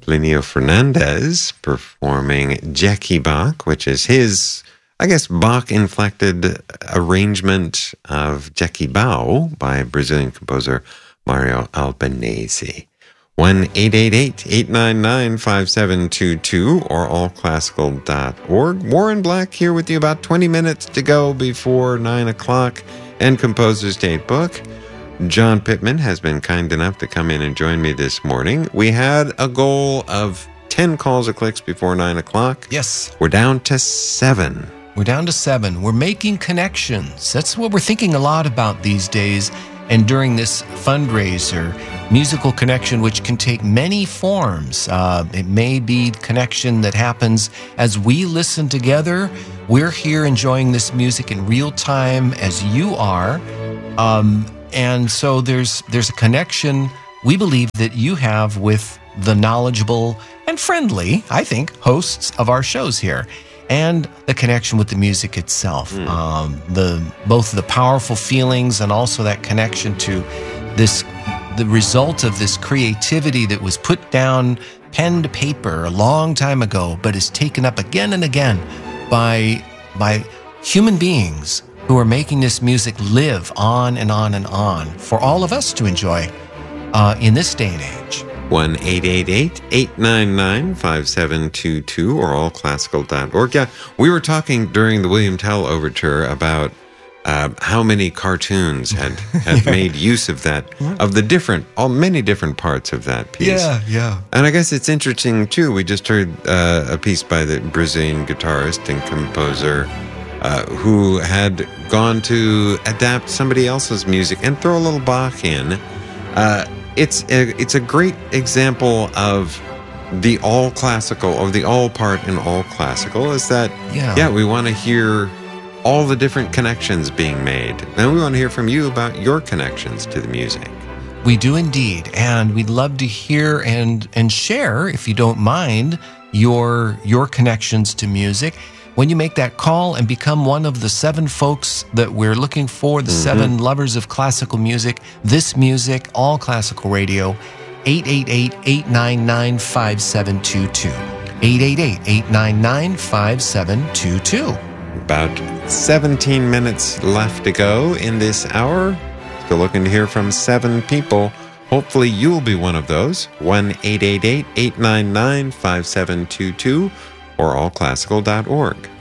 Lineo Fernandez performing Jackie Bach, which is his, I guess, Bach-inflected arrangement of Jackie Bao by Brazilian composer Mario Albanese. 1-888-899-5722 or allclassical.org. Warren Black here with you, about 20 minutes to go before 9 o'clock, and Composer's Date book. John Pittman has been kind enough to come in and join me this morning. We had a goal of 10 calls or clicks before 9 o'clock. Yes. We're down to 7. We're down to 7. We're making connections. That's what we're thinking a lot about these days. And during this fundraiser, musical connection, which can take many forms. It may be connection that happens as we listen together. We're here enjoying this music in real time as you are. And so there's a connection we believe that you have with the knowledgeable and friendly, I think, hosts of our shows here. And the connection with the music itself, both the powerful feelings and also that connection to the result of this creativity that was put down pen to paper a long time ago, but is taken up again and again by human beings who are making this music live on and on and on for all of us to enjoy in this day and age. 1-888-899-5722 or allclassical.org. Yeah, we were talking during the William Tell Overture about how many cartoons had made use of that, of the many different parts of that piece. Yeah. And I guess it's interesting, too. We just heard a piece by the Brazilian guitarist and composer who had gone to adapt somebody else's music and throw a little Bach in. It's a great example of the all classical, or the all part in all classical, is that, we want to hear all the different connections being made. And we want to hear from you about your connections to the music. We do indeed. And we'd love to hear and share, if you don't mind, your connections to music. When you make that call and become one of the 7 folks that we're looking for, the 7 lovers of classical music, this music, all classical radio, 888-899-5722. 888-899-5722. About 17 minutes left to go in this hour. Still looking to hear from 7 people. Hopefully you'll be one of those. 1-888-899-5722 or allclassical.org.